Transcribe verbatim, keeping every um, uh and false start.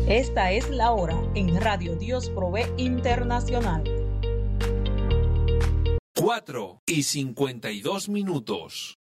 Esta es la hora en Radio Dios Provee Internacional. cuatro y cincuenta y dos minutos.